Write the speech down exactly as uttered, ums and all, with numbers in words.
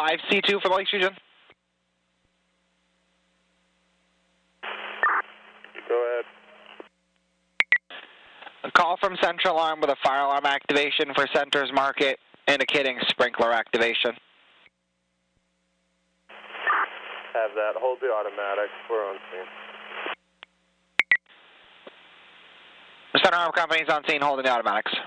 five C two for the Lakes region. Go ahead. A call from Central Alarm with a fire alarm activation for Centers Market, indicating sprinkler activation. Have that. Hold the automatic. We're on scene. Center Alarm Company's on scene, holding the automatics.